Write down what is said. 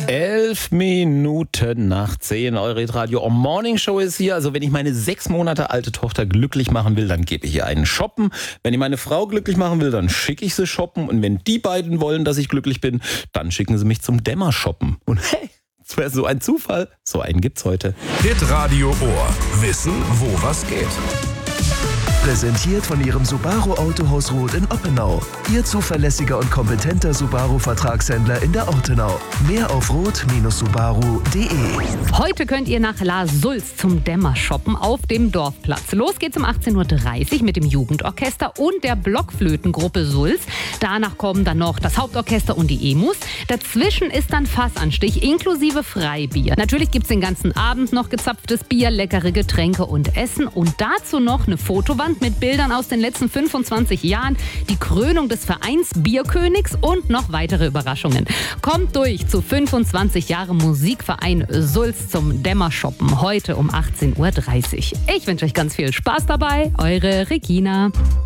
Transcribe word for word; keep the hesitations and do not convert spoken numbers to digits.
Elf Minuten nach zehn, eure Radio Morning Show ist hier. Also wenn ich meine sechs Monate alte Tochter glücklich machen will, dann gebe ich ihr einen shoppen. Wenn ich meine Frau glücklich machen will, dann schicke ich sie shoppen. Und wenn die beiden wollen, dass ich glücklich bin, dann schicken sie mich zum Dämmershoppen. Und hey, das wäre so ein Zufall. So einen gibt's heute. Hitradio Ohr. Wissen, wo was geht. Präsentiert von Ihrem Subaru Autohaus Roth in Oppenau. Ihr zuverlässiger und kompetenter Subaru-Vertragshändler in der Ortenau. Mehr auf roth Bindestrich subaru punkt de. Heute könnt ihr nach La Sulz zum Dämmershoppen auf dem Dorfplatz. Los geht's um achtzehn Uhr dreißig mit dem Jugendorchester und der Blockflötengruppe Sulz. Danach kommen dann noch das Hauptorchester und die Emus. Dazwischen ist dann Fassanstich inklusive Freibier. Natürlich gibt's den ganzen Abend noch gezapftes Bier, leckere Getränke und Essen. Und dazu noch eine Fotowand mit Bildern aus den letzten fünfundzwanzig Jahren, die Krönung des Vereins Bierkönigs und noch weitere Überraschungen. Kommt durch zu fünfundzwanzig Jahre Musikverein Sulz zum Dämmershoppen heute um achtzehn Uhr dreißig. Ich wünsche euch ganz viel Spaß dabei. Eure Regina.